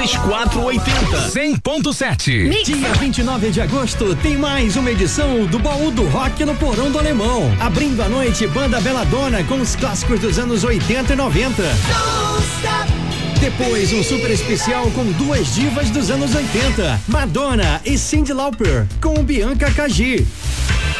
3480. 100.7. Dia 29 de agosto tem mais uma edição do Baú do Rock no Porão do Alemão. Abrindo a noite, Banda Belladonna com os clássicos dos anos 80 e 90. Depois, um super especial com duas divas dos anos 80, Madonna e Cyndi Lauper, com Bianca Kagi.